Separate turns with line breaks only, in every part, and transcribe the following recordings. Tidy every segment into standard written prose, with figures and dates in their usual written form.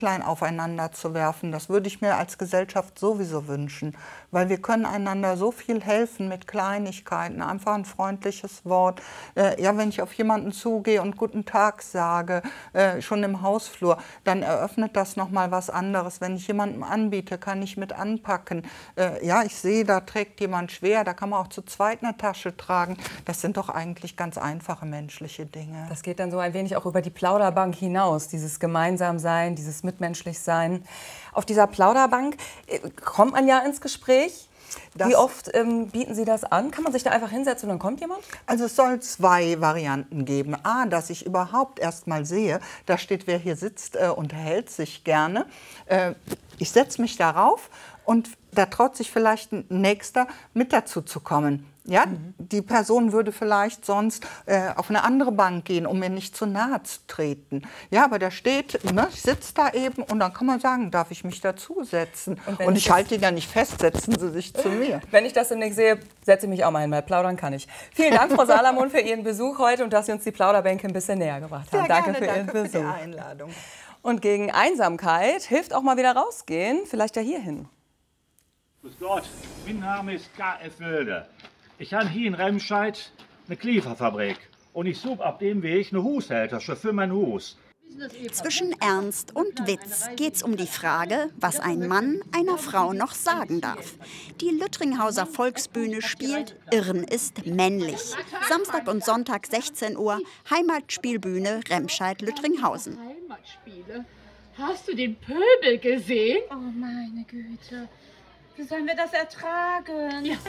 klein aufeinander zu werfen. Das würde ich mir als Gesellschaft sowieso wünschen, weil wir können einander so viel helfen mit Kleinigkeiten, einfach ein freundliches Wort. Ja, wenn ich auf jemanden zugehe und guten Tag sage, schon im Hausflur, dann eröffnet das nochmal was anderes. Wenn ich jemandem anbiete, kann ich mit anpacken. Ja, ich sehe, da trägt jemand schwer, da kann man auch zu zweit eine Tasche tragen. Das sind doch eigentlich ganz einfache menschliche Dinge.
Das geht dann so ein wenig auch über die Plauderbank hinaus, dieses Gemeinsamsein, dieses mitmenschlich sein. Auf dieser Plauderbank kommt man ja ins Gespräch. Wie oft bieten Sie das an? Kann man sich da einfach hinsetzen und dann kommt jemand?
Also es soll zwei Varianten geben. A, dass ich überhaupt erst mal sehe, da steht, wer hier sitzt, unterhält sich gerne. Ich setze mich darauf und da traut sich vielleicht ein Nächster mit dazu zu kommen. Ja, die Person würde vielleicht sonst auf eine andere Bank gehen, um mir nicht zu nahe zu treten. Ja, aber der steht, ne, sitzt da eben und dann kann man sagen, darf ich mich dazusetzen? Und ich halte ihn ja nicht fest, setzen Sie sich zu mir.
Wenn ich das demnächst sehe, setze ich mich auch mal hin, weil plaudern kann ich. Vielen Dank, Frau Salamon, für Ihren Besuch heute und dass Sie uns die Plauderbänke ein bisschen näher gebracht haben.
Danke für Ihren Besuch. Für die Einladung.
Und gegen Einsamkeit hilft auch mal wieder rausgehen, vielleicht ja hierhin.
Grüß Gott, mein Name ist K.F. Wölde. Ich habe hier in Remscheid eine Klieferfabrik und ich suche auf dem Weg eine Haushälterin für mein Haus.
Zwischen Ernst und Witz geht's um die Frage, was ein Mann einer Frau noch sagen darf. Die Lüttringhauser Volksbühne spielt Irren ist männlich. Samstag und Sonntag 16 Uhr, Heimatspielbühne Remscheid-Lüttringhausen.
Heimatspiele? Hast du den Pöbel gesehen? Oh meine Güte, wie sollen wir das ertragen? Ja.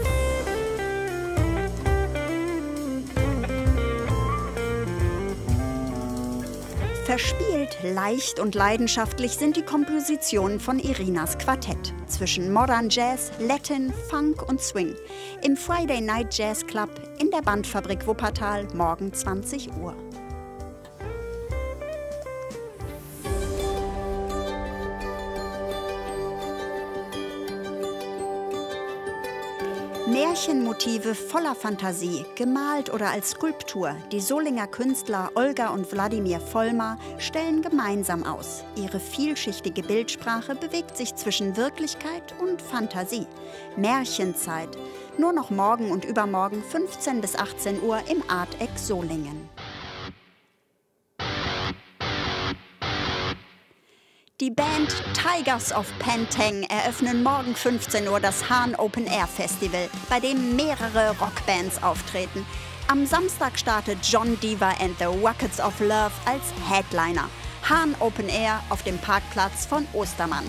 Verspielt, leicht und leidenschaftlich sind die Kompositionen von Irinas Quartett. Zwischen Modern Jazz, Latin, Funk und Swing. Im Friday Night Jazz Club in der Bandfabrik Wuppertal, morgen 20 Uhr. Märchenmotive voller Fantasie, gemalt oder als Skulptur. Die Solinger Künstler Olga und Wladimir Vollmar stellen gemeinsam aus. Ihre vielschichtige Bildsprache bewegt sich zwischen Wirklichkeit und Fantasie. Märchenzeit. Nur noch morgen und übermorgen 15 bis 18 Uhr im Arteck Solingen. Die Band Tigers of Pantang eröffnen morgen 15 Uhr das Hahn Open Air Festival, bei dem mehrere Rockbands auftreten. Am Samstag startet John Diva and the Rockets of Love als Headliner. Hahn Open Air auf dem Parkplatz von Ostermann.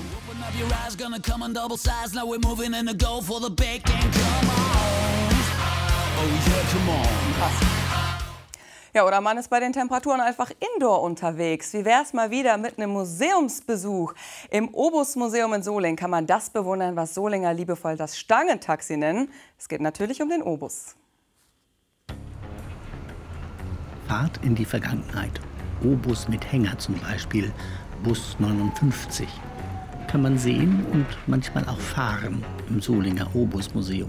Ja, oder man ist bei den Temperaturen einfach indoor unterwegs. Wie wäre es mal wieder mit einem Museumsbesuch? Im Obus-Museum in Solingen kann man das bewundern, was Solinger liebevoll das Stangentaxi nennen. Es geht natürlich um den Obus.
Fahrt in die Vergangenheit. Obus mit Hänger zum Beispiel, Bus 59. Kann man sehen und manchmal auch fahren im Solinger Obus-Museum.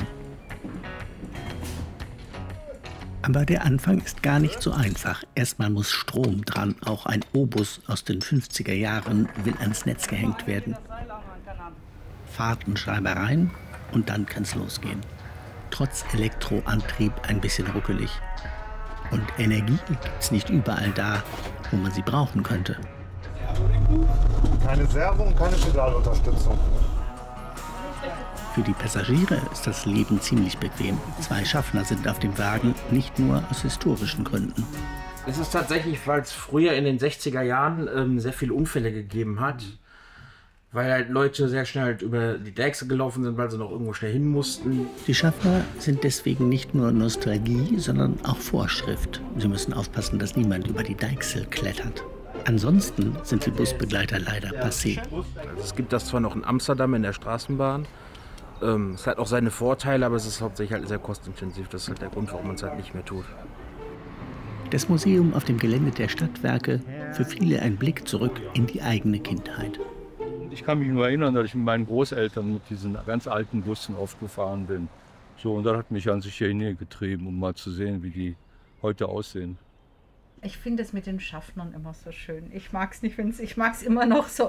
Aber der Anfang ist gar nicht so einfach. Erstmal muss Strom dran. Auch ein Obus aus den 50er Jahren will ans Netz gehängt werden. Fahrtenschreibereien und dann kann's losgehen. Trotz Elektroantrieb ein bisschen ruckelig. Und Energie gibt's nicht überall da, wo man sie brauchen könnte.
Keine Servo und keine Pedalunterstützung.
Für die Passagiere ist das Leben ziemlich bequem. 2 Schaffner sind auf dem Wagen, nicht nur aus historischen Gründen.
Es ist tatsächlich, weil es früher in den 60er Jahren sehr viele Unfälle gegeben hat. Weil halt Leute sehr schnell halt über die Deichsel gelaufen sind, weil sie noch irgendwo schnell hin mussten.
Die Schaffner sind deswegen nicht nur Nostalgie, sondern auch Vorschrift. Sie müssen aufpassen, dass niemand über die Deichsel klettert. Ansonsten sind die Busbegleiter leider passé.
Also es gibt das zwar noch in Amsterdam in der Straßenbahn. Es hat auch seine Vorteile, aber es ist hauptsächlich halt sehr kostintensiv. Das ist halt der Grund, warum man es halt nicht mehr tut.
Das Museum auf dem Gelände der Stadtwerke, für viele ein Blick zurück in die eigene Kindheit.
Ich kann mich nur erinnern, dass ich mit meinen Großeltern mit diesen ganz alten Bussen oft gefahren bin. So, und das hat mich an sich hier hingetrieben, um mal zu sehen, wie die heute aussehen.
Ich finde es mit den Schaffnern immer so schön. Ich mag es nicht, ich mag es immer noch so